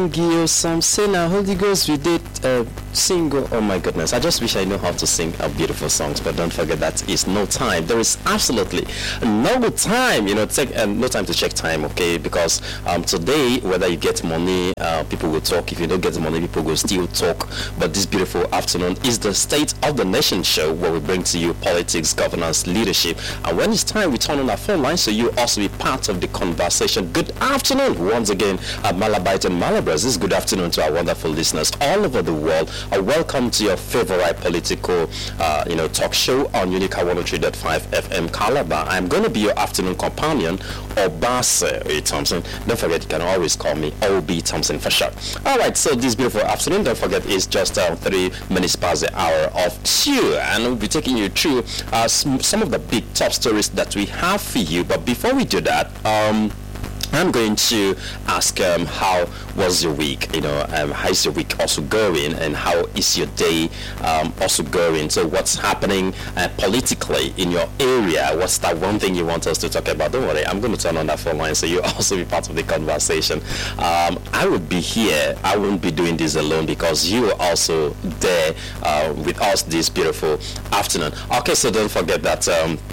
You some say now Holy Ghost we did single. Oh my goodness, I just wish I know how to sing beautiful songs, but don't forget that is no time. There is absolutely no time, take no time to check time, okay? Because today, whether you get money, people will talk. If you don't get money, people will still talk. But this beautiful afternoon is the State of the Nation show, where we bring to you politics, governance, leadership, and when it's time we turn on our phone line so you also be part of the conversation. Good afternoon once again at Malabite and Malabras. This is good afternoon to our wonderful listeners all over the world. Welcome to your favorite political talk show on Unica 103.5 FM Calabar. I'm going to be your afternoon companion, Obase Thompson. Don't forget, you can always call me OB Thompson for short. All right, so this beautiful afternoon, don't forget, it's just 3 minutes past the hour of 2, and we'll be taking you through some of the big top stories that we have for you. But before we do that, I'm going to ask how was your week? How is your week also going, and how is your day also going? So what's happening politically in your area? What's that one thing you want us to talk about? Don't worry, I'm going to turn on that phone line so you also be part of the conversation. I would be here. I wouldn't be doing this alone because you are also there with us this beautiful afternoon. Okay, so don't forget that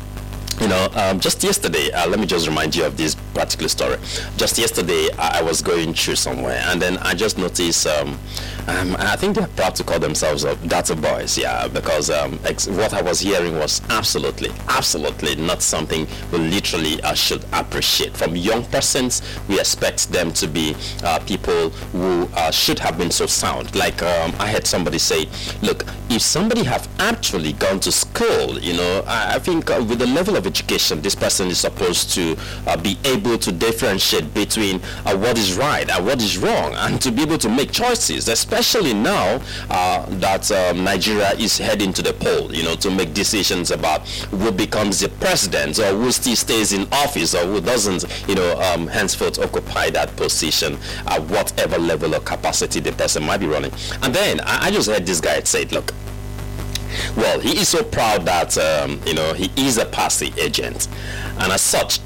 just yesterday, let me just remind you of this particular story. Just yesterday, I was going through somewhere, and then I just noticed, I think they're proud to call themselves data boys, because what I was hearing was absolutely not something we literally should appreciate. From young persons, we expect them to be people who should have been so sound. Like I heard somebody say, look, if somebody have actually gone to school, I think with the level of education, this person is supposed to be able to differentiate between what is right and what is wrong, and to be able to make choices, especially now that Nigeria is heading to the poll, to make decisions about who becomes the president, or who still stays in office, or who doesn't, henceforth occupy that position at whatever level of capacity the person might be running. And then I just heard this guy say, look, well, he is so proud that he is a party agent, and as such,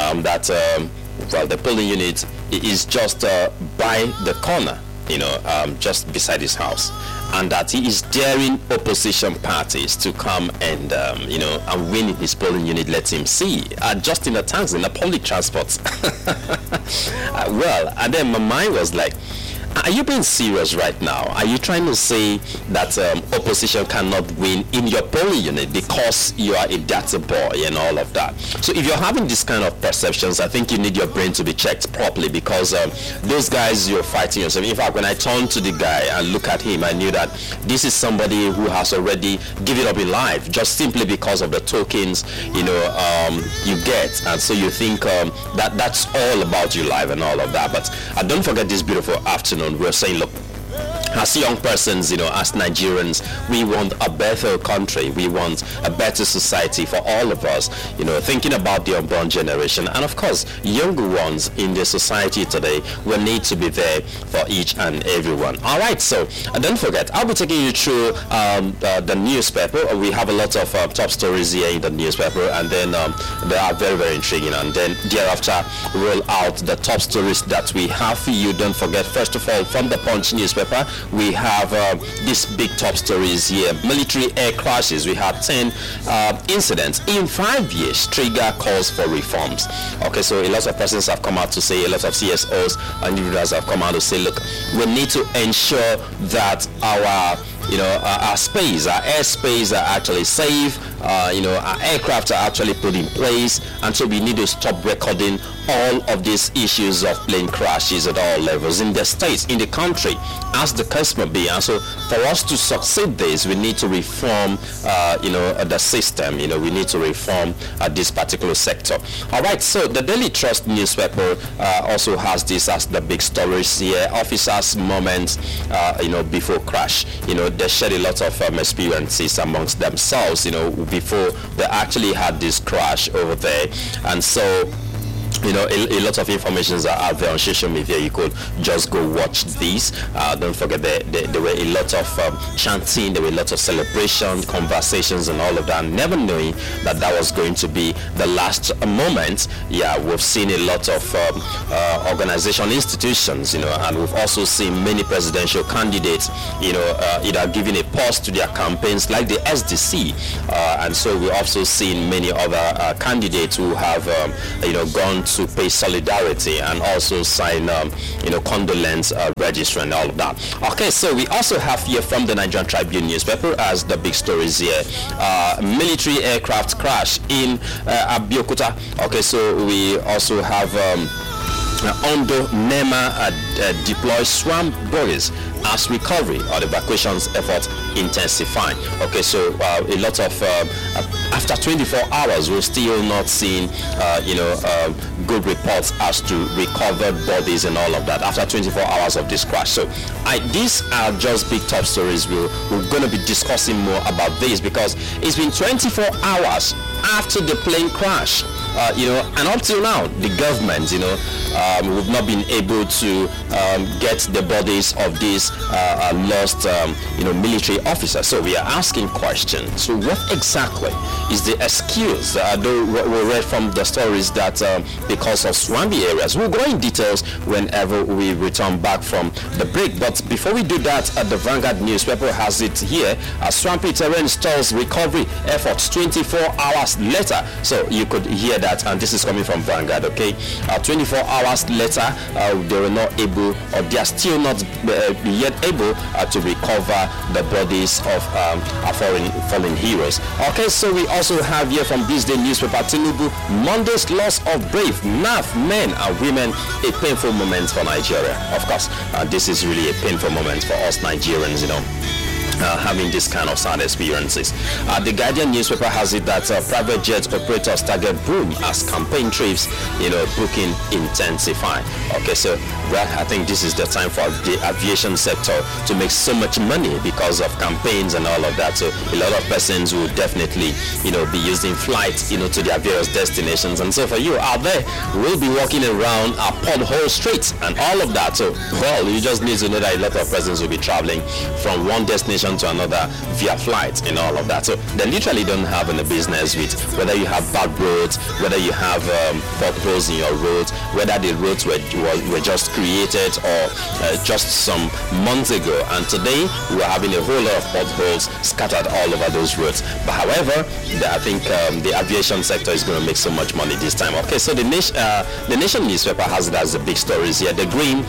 the polling unit is just by the corner, just beside his house, and that he is daring opposition parties to come and and win his polling unit. Let him see, just in the taxi, in the public transport. And then my mind was like, are you being serious right now? Are you trying to say that opposition cannot win in your polling unit because you are a data boy and all of that? So if you're having this kind of perceptions, I think you need your brain to be checked properly, because those guys, you're fighting yourself. In fact, when I turned to the guy and look at him, I knew that this is somebody who has already given up in life just simply because of the tokens you get, and so you think that's all about your life and all of that. But don't forget this beautiful afternoon. We're saying, look, as young persons, as Nigerians, we want a better country. We want a better society for all of us, thinking about the unborn generation. And of course, younger ones in the society today will need to be there for each and everyone. All right, so don't forget, I'll be taking you through the newspaper. We have a lot of top stories here in the newspaper, and then they are very, very intriguing. And then thereafter, roll out the top stories that we have for you. Don't forget, first of all, from the Punch newspaper, we have these big top stories here. Military air crashes. We have 10 incidents in 5 years. Trigger calls for reforms. Okay, so a lot of persons have come out to say, a lot of CSOs and individuals have come out to say, look, we need to ensure that our space, our airspace are actually safe. Our aircraft are actually put in place, and so we need to stop recording all of these issues of plane crashes at all levels in the states, in the country, as the case may be. And so for us to succeed this, we need to reform the system. We need to reform this particular sector. All right, so the Daily Trust newspaper also has this as the big stories here. Officers' moments before crash. They shared a lot of experiences amongst themselves before they actually had this crash over there. And so a lot of informations are out there on social media. You could just go watch these. Don't forget there were a lot of chanting, there were a lot of celebration, conversations and all of that, never knowing that was going to be the last moment. Yeah, we've seen a lot of organization institutions, and we've also seen many presidential candidates, either giving a pause to their campaigns like the SDC, and so we've also seen many other candidates who have, gone to pay solidarity and also sign, condolence register and all of that. Okay, so we also have here from the Nigerian Tribune newspaper as the big stories here. Military aircraft crash in Abeokuta. Okay, so we also have Ondo NEMA deploy swamp boys as recovery or evacuations effort intensifying. Okay, so a lot of after 24 hours we're still not seeing good reports as to recovered bodies and all of that after 24 hours of this crash. So these are just big top stories. We're going to be discussing more about this because it's been 24 hours after the plane crash. And up till now, the government, we've not been able to get the bodies of these lost, military officers. So we are asking questions. So what exactly is the excuse? Though we read from the stories that because of swampy areas, we'll go in details whenever we return back from the break. But before we do that, the Vanguard newspaper has it here. Swampy terrain stalls recovery efforts 24 hours later. So you could hear that, and this is coming from Vanguard. Okay, 24 hours later, they were not able, or they are still not yet able to recover the bodies of our fallen heroes. Okay, so we also have here from this day newspaper, Tinubu, Monday's loss of brave NAF men and women, a painful moment for Nigeria. Of course, this is really a painful moment for us Nigerians, having this kind of sad experiences. The Guardian newspaper has it that private jet operators target boom as campaign trips, booking intensify. Okay, so I think this is the time for the aviation sector to make so much money because of campaigns and all of that. So a lot of persons will definitely, be using flights, to their various destinations. And so for you out there, we'll be walking around our pothole streets and all of that. So, well, you just need to know that a lot of persons will be traveling from one destination to another via flight and all of that. So they literally don't have any business with whether you have bad roads, whether you have potholes in your roads, whether the roads were just created or just some months ago, and today we're having a whole lot of potholes scattered all over those roads. But however, I think the aviation sector is going to make so much money this time. Okay, so the Nation newspaper has it as the big stories here. The grim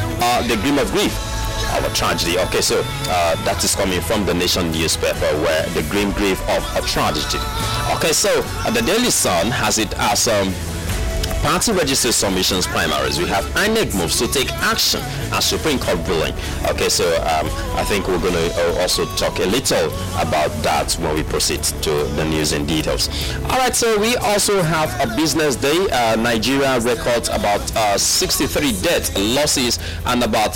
of grief of a tragedy. Okay, so that is coming from the Nation newspaper, where the grim grief of a tragedy. Okay, so the Daily Sun has it as party register submissions primaries. We have INEC moves to take action as Supreme Court ruling. Okay, so I think we're going to also talk a little about that when we proceed to the news in details. All right, so we also have a business day. Nigeria records about 63 death losses and about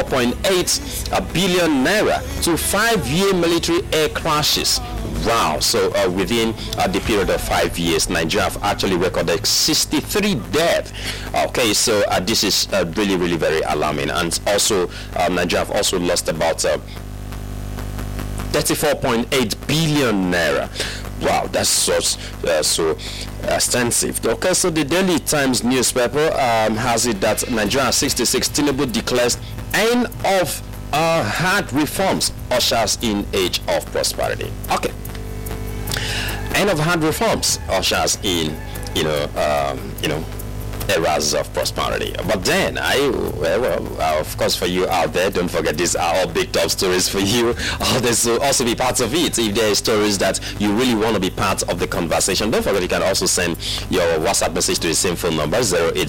34.8 billion naira to 5-year military air crashes. Wow, so within the period of 5 years, Nigeria have actually recorded 63 deaths. Okay, so this is really, really very alarming. And also, Nigeria have also lost about 34.8 billion naira. Wow, that's so extensive. Okay, so the Daily Times newspaper has it that Nigeria 66 Tinubu declares end of hard reforms ushers in age of prosperity. Okay. End of hard reforms ushers in, eras of prosperity. But then, of course, for you out there, don't forget these are all big top stories for you. This will also be part of it. If there are stories that you really want to be part of the conversation, don't forget you can also send your WhatsApp message to the same phone number,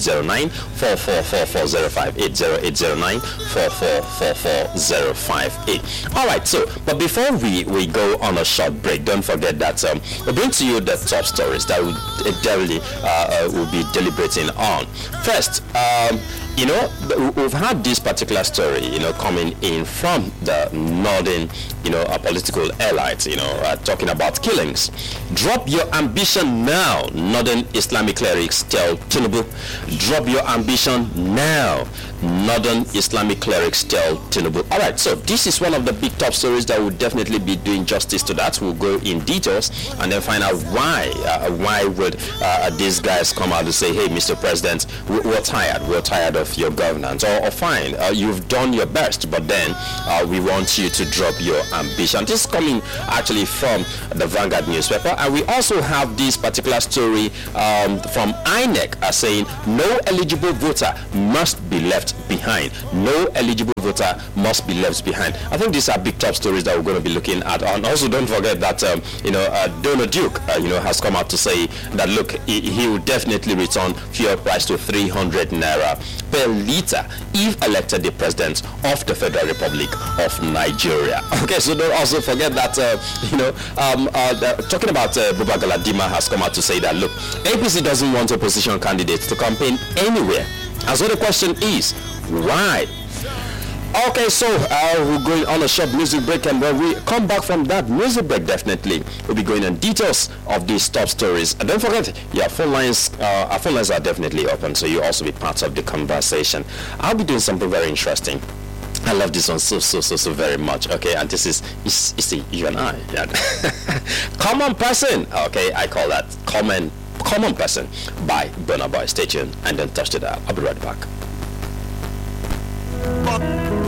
0809-4444-058, 0809-4444-058. All right, so, but before we go on a short break, don't forget that we'll bring to you the top stories that will definitely will be deliberating on. First, you know, we've had this particular story, you know, coming in from the northern, you know, political elites, you know, talking about killings. Drop your ambition now, northern Islamic clerics tell Tinubu. Drop your ambition now, northern Islamic clerics tell Tinubu. All right, so this is one of the big top stories that will definitely be doing justice to that. We'll go in details and then find out why would these guys come out to say, hey, Mr. President, we're tired of your governance, or fine, you've done your best, but then we want you to drop your ambition. This is coming actually from the Vanguard newspaper, and we also have this particular story from INEC saying no eligible voter must be left behind. No eligible voter must be left behind. I think these are big top stories that we're going to be looking at. And also don't forget that Donald Duke has come out to say that look, he will definitely return fuel price to 300 naira per liter if elected the president of the Federal Republic of Nigeria. Okay, so don't also forget that talking about Buba Galadima has come out to say that look, APC doesn't want opposition candidates to campaign anywhere. And so the question is, why? Okay, so we're going on a short music break, and when we come back from that music break, definitely we'll be going in details of these top stories. And don't forget, our phone lines are definitely open, so you'll also be part of the conversation. I'll be doing something very interesting. I love this one so very much. Okay, and this is you and I. Yeah. Common Person. Okay, I call that Common Person by Burna Boy. Stay tuned and don't touch the dial. I'll be right back.